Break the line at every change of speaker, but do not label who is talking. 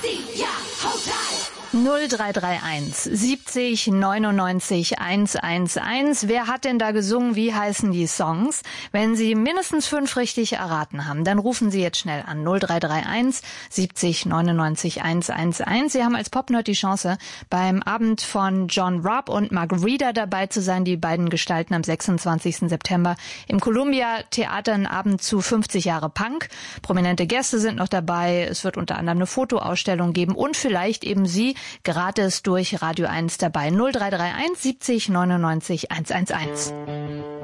0331 70 99 111. Wer hat denn da gesungen? Wie heißen die Songs? Wenn Sie mindestens 5 richtig erraten haben, dann rufen Sie jetzt schnell an. 0331 70 99 111. Sie haben als Popnerd die Chance, beim Abend von John Robb und Mark Reeder dabei zu sein. Die beiden gestalten am 26. September im Columbia Theater einen Abend zu 50 Jahre Punk. Prominente Gäste sind noch dabei. Es wird unter anderem eine Fotoausstellung geben und vielleicht eben Sie gratis durch Radio 1 dabei. 0331 70 99 111.